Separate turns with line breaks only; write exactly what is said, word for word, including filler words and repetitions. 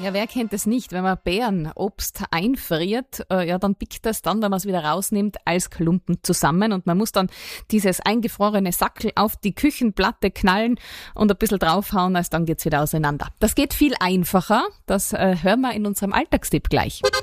Ja, wer kennt es nicht? Wenn man Beerenobst einfriert, äh, ja, dann pickt das dann, wenn man es wieder rausnimmt, als Klumpen zusammen und man muss dann dieses eingefrorene Sackel auf die Küchenplatte knallen und ein bisschen draufhauen, als dann geht's wieder auseinander. Das geht viel einfacher. Das äh, hören wir in unserem Alltagstipp gleich.